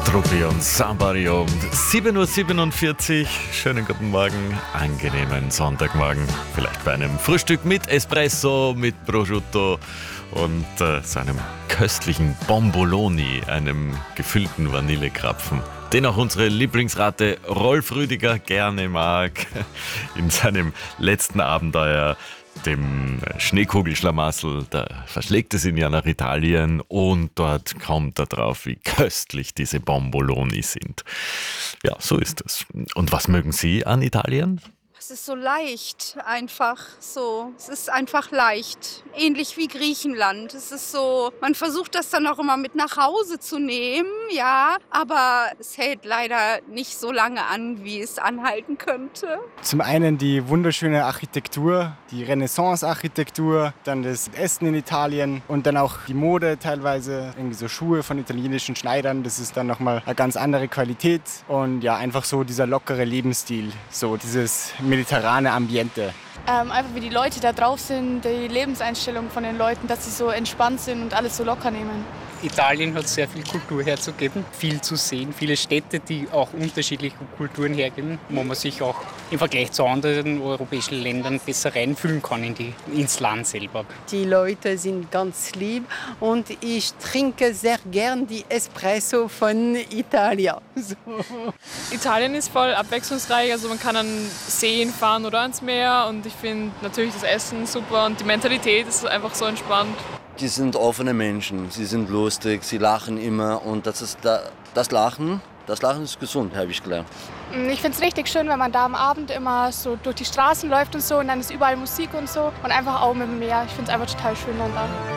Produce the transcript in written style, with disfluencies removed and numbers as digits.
Struppi und Sambario. 7:47 Uhr. Schönen guten Morgen, angenehmen Sonntagmorgen. Vielleicht bei einem Frühstück mit Espresso, mit Prosciutto und so einem köstlichen Bomboloni, einem gefüllten Vanillekrapfen, den auch unsere Lieblingsratte Rolf Rüdiger gerne mag. In seinem letzten Abenteuer, dem Schneekugelschlamassel, da verschlägt es ihn ja nach Italien und dort kommt er drauf, wie köstlich diese Bomboloni sind. Ja, so ist es. Und was mögen Sie an Italien? Es ist so leicht, einfach so. Es ist einfach leicht. Ähnlich wie Griechenland. Es ist so, man versucht das dann auch immer mit nach Hause zu nehmen, ja. Aber es hält leider nicht so lange an, wie es anhalten könnte. Zum einen die wunderschöne Architektur, die Renaissance-Architektur, dann das Essen in Italien und dann auch die Mode teilweise, irgendwie so Schuhe von italienischen Schneidern. Das ist dann nochmal eine ganz andere Qualität und ja, einfach so dieser lockere Lebensstil, so dieses mediterrane Ambiente. Einfach wie die Leute da drauf sind, die Lebenseinstellung von den Leuten, dass sie so entspannt sind und alles so locker nehmen. Italien hat sehr viel Kultur herzugeben, viel zu sehen, viele Städte, die auch unterschiedliche Kulturen hergeben, wo man sich auch im Vergleich zu anderen europäischen Ländern besser reinfühlen kann ins Land selber. Die Leute sind ganz lieb und ich trinke sehr gern die Espresso von Italien. So. Italien ist voll abwechslungsreich, also man kann an Seen fahren oder ans Meer und ich finde natürlich das Essen super und die Mentalität ist einfach so entspannt. Die sind offene Menschen, sie sind lustig, sie lachen immer und das Lachen ist gesund, habe ich gelernt. Ich finde es richtig schön, wenn man da am Abend immer so durch die Straßen läuft und so und dann ist überall Musik und so und einfach auch mit dem Meer. Ich finde es einfach total schön dann da.